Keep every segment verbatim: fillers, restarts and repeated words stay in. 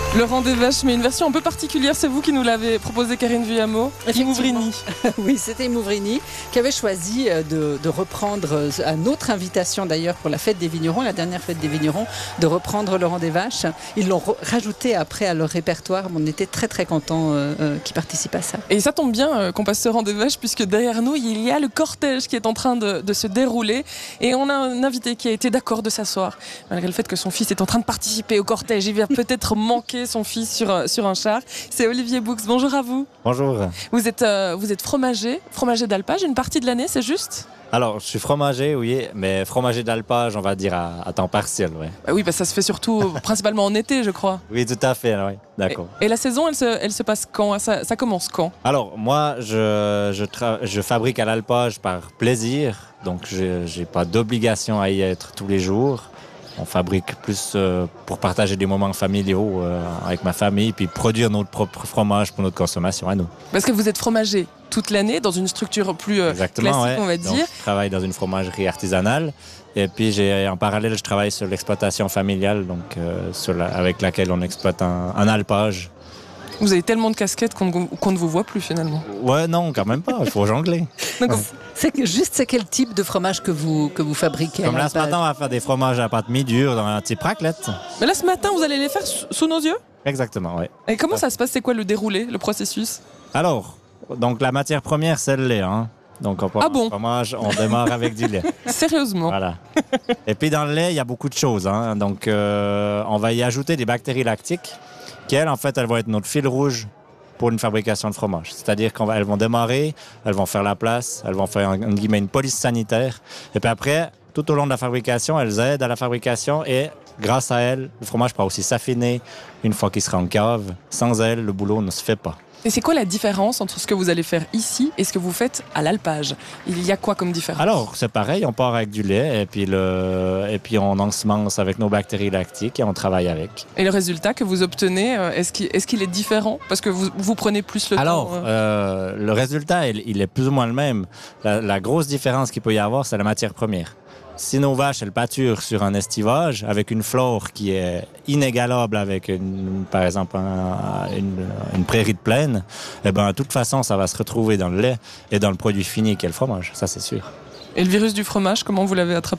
Laurent des Vaches, mais une version un peu particulière, c'est vous qui nous l'avez proposé, Karine Vuillamo. Imouvrini. Oui, c'était Imouvrini qui avait choisi de, de reprendre, à notre invitation d'ailleurs pour la fête des vignerons, la dernière fête des vignerons, de reprendre Laurent des Vaches. Ils l'ont rajouté après à leur répertoire. On était très très contents euh, euh, qu'ils participent à ça. Et ça tombe bien euh, qu'on passe ce Laurent des Vaches, puisque derrière nous, il y a le cortège qui est en train de, de se dérouler. Et on a un invité qui a été d'accord de s'asseoir, malgré le fait que son fils est en train de participer au cortège. Il va peut-être manquer son fils sur, sur un char. C'est Olivier Boux. Bonjour à vous. Bonjour. Vous êtes, euh, vous êtes fromager, fromager d'alpage, une partie de l'année, c'est juste ? Alors, je suis fromager, oui, mais fromager d'alpage, on va dire à, à temps partiel, oui. Bah oui, bah ça se fait surtout, principalement en été, je crois. Oui, tout à fait, oui, d'accord. Et, et la saison, elle se, elle se passe quand ? ça, ça commence quand ? Alors, moi, je, je, tra- je fabrique à l'alpage par plaisir, donc je n'ai pas d'obligation à y être tous les jours. On fabrique plus euh, pour partager des moments familiaux euh, avec ma famille, puis produire notre propre fromage pour notre consommation à nous. Parce que vous êtes fromager toute l'année, dans une structure plus euh, classique, ouais. On va dire. Donc, je travaille dans une fromagerie artisanale, et puis j'ai, en parallèle, je travaille sur l'exploitation familiale, donc, euh, sur la, avec laquelle on exploite un, un alpage. Vous avez tellement de casquettes qu'on, qu'on ne vous voit plus finalement. Ouais, non, quand même pas, il faut jongler. Donc, c'est que, juste, c'est quel type de fromage que vous, que vous fabriquez ? Comme là, ce matin, on va faire des fromages à pâte mi-dure dans un type raclette. Mais là, ce matin, vous allez les faire sous nos yeux ? Exactement, oui. Et comment ça se passe ? C'est quoi le déroulé, le processus ? Alors, donc la matière première, c'est le lait, hein. Donc on prend ah bon un fromage, on démarre avec du lait. Sérieusement ? Voilà. Et puis dans le lait, il y a beaucoup de choses, hein. Donc euh, on va y ajouter des bactéries lactiques qui, elles, en fait, elles vont être notre fil rouge pour une fabrication de fromage. C'est-à-dire qu'elles vont démarrer, elles vont faire la place, elles vont faire une, une police sanitaire. Et puis après, tout au long de la fabrication, elles aident à la fabrication et grâce à elles, le fromage pourra aussi s'affiner une fois qu'il sera en cave. Sans elles, le boulot ne se fait pas. Et c'est quoi la différence entre ce que vous allez faire ici et ce que vous faites à l'alpage ? Il y a quoi comme différence ? Alors, c'est pareil, on part avec du lait et puis, le... et puis on ensemence avec nos bactéries lactiques et on travaille avec. Et le résultat que vous obtenez, est-ce qu'il est, qu'il est différent ? Parce que vous, vous prenez plus le Alors, temps. Alors, euh, le résultat, il, il est plus ou moins le même. La, la grosse différence qu'il peut y avoir, c'est la matière première. Si nos vaches, elles pâturent sur un estivage avec une flore qui est inégalable avec, une, par exemple, un, une, une prairie de plaine, eh ben, de toute façon, ça va se retrouver dans le lait et dans le produit fini qui est le fromage, ça c'est sûr. Et le virus du fromage, comment vous l'avez attrapé ?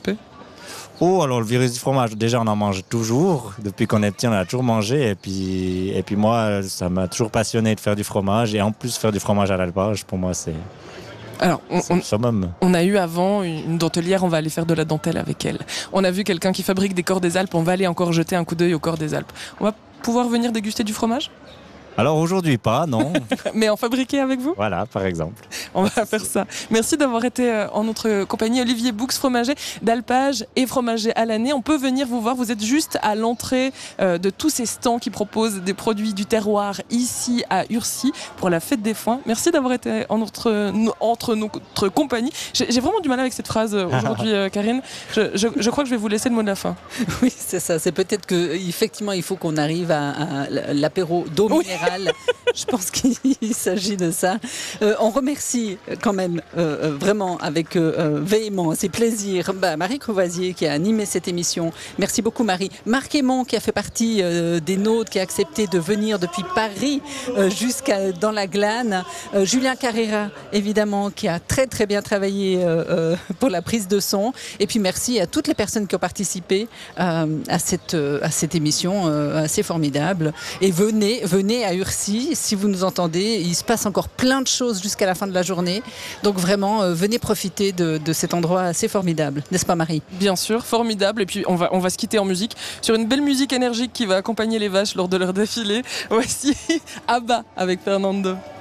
Oh, alors le virus du fromage, déjà on en mange toujours. Depuis qu'on est petit, on a toujours mangé. Et puis, et puis moi, ça m'a toujours passionné de faire du fromage. Et en plus, faire du fromage à l'alpage, pour moi, c'est... Alors, on, on, on a eu avant une dentelière, on va aller faire de la dentelle avec elle. On a vu quelqu'un qui fabrique des Corps des Alpes, on va aller encore jeter un coup d'œil aux Corps des Alpes. On va pouvoir venir déguster du fromage ? Alors aujourd'hui pas, non. Mais en fabriquer avec vous ? Voilà, par exemple. On va faire ça. Merci d'avoir été en notre compagnie. Olivier Boux, fromager d'alpage et fromager à l'année. On peut venir vous voir, vous êtes juste à l'entrée de tous ces stands qui proposent des produits du terroir ici à Urcy pour la fête des foins. Merci d'avoir été en notre, entre notre compagnie. J'ai, j'ai vraiment du mal avec cette phrase aujourd'hui, Karine. Je, je, je crois que je vais vous laisser le mot de la fin. Oui, c'est ça. C'est peut-être qu'effectivement, il faut qu'on arrive à, à l'apéro d'eau minérale. Oui. Je pense qu'il s'agit de ça. Euh, on remercie quand même euh, vraiment avec euh, véhément, c'est plaisir, bah, Marie Crevoisier qui a animé cette émission. Merci beaucoup Marie. Marc Aymon qui a fait partie euh, des nôtres, qui a accepté de venir depuis Paris euh, jusqu'à dans la Glane. Euh, Julien Carrera évidemment qui a très très bien travaillé euh, euh, pour la prise de son. Et puis merci à toutes les personnes qui ont participé euh, à, cette, euh, à cette émission euh, assez formidable. Et venez, venez à Urcy, si vous nous entendez, il se passe encore plein de choses jusqu'à la fin de la journée. Donc vraiment, euh, venez profiter de, de cet endroit assez formidable. N'est-ce pas Marie ? Bien sûr, formidable. Et puis on va, on va se quitter en musique sur une belle musique énergique qui va accompagner les vaches lors de leur défilé. Voici Abba avec Fernando.